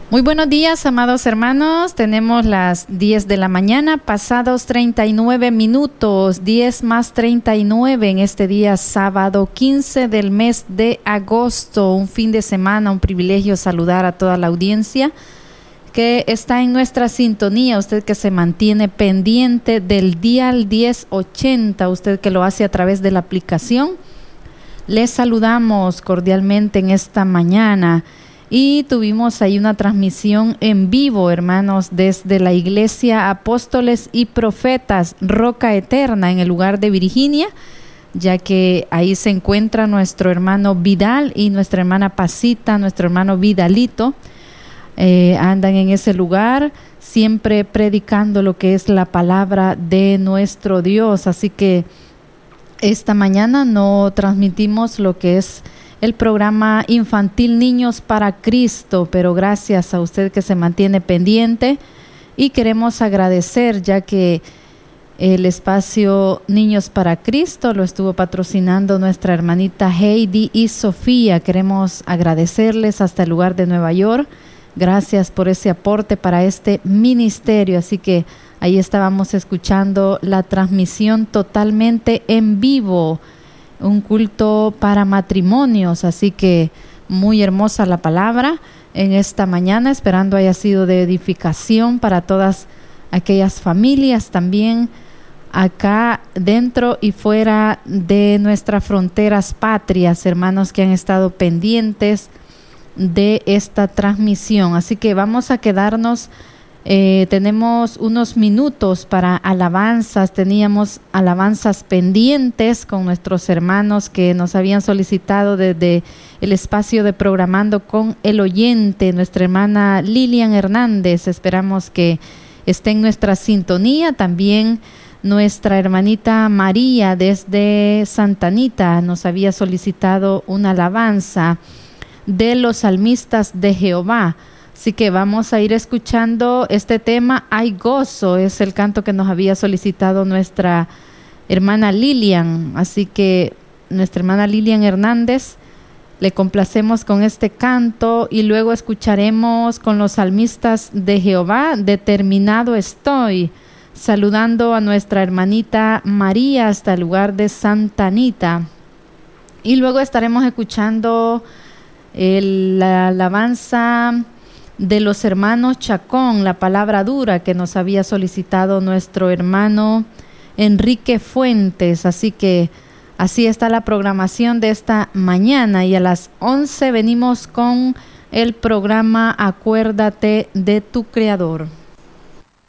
Muy buenos días, amados hermanos. Tenemos las 10 de la mañana, pasados 39 minutos, 10 más 39 en este día sábado 15 del mes de agosto, un fin de semana, un privilegio saludar a toda la audiencia que está en nuestra sintonía, usted que se mantiene pendiente del dial 1080, usted que lo hace a través de la aplicación. Les saludamos cordialmente en esta mañana. Y tuvimos ahí una transmisión en vivo, hermanos, desde la Iglesia Apóstoles y Profetas Roca Eterna en el lugar de Virginia, ya que ahí se encuentra nuestro hermano Vidal y nuestra hermana Pasita, nuestro hermano Vidalito. Andan en ese lugar siempre predicando lo que es la palabra de nuestro Dios. Así que esta mañana no transmitimos lo que es el programa infantil Niños para Cristo, pero gracias a usted que se mantiene pendiente y queremos agradecer, ya que el espacio Niños para Cristo lo estuvo patrocinando nuestra hermanita Heidi y Sofía. Queremos agradecerles hasta el lugar de Nueva York. Gracias por ese aporte para este ministerio. Así que ahí estábamos escuchando la transmisión totalmente en vivo, un culto para matrimonios, así que muy hermosa la palabra en esta mañana, esperando haya sido de edificación para todas aquellas familias también acá dentro y fuera de nuestras fronteras patrias, hermanos que han estado pendientes de esta transmisión. Así que vamos a quedarnos. Tenemos unos minutos para alabanzas. Teníamos alabanzas pendientes con nuestros hermanos que nos habían solicitado desde el espacio de Programando con el Oyente. Nuestra hermana Lilian Hernández, esperamos que esté en nuestra sintonía. También nuestra hermanita María desde Santa Anita nos había solicitado una alabanza de los salmistas de Jehová. Así que vamos a ir escuchando este tema, Hay Gozo, es el canto que nos había solicitado nuestra hermana Lilian. Así que nuestra hermana Lilian Hernández, le complacemos con este canto y luego escucharemos con los salmistas de Jehová, Determinado estoy, saludando a nuestra hermanita María hasta el lugar de Santa Anita. Y luego estaremos escuchando la alabanza de los hermanos Chacón, la palabra dura que nos había solicitado nuestro hermano Enrique Fuentes. Así que así está la programación de esta mañana, y a las 11 venimos con el programa Acuérdate de tu Creador.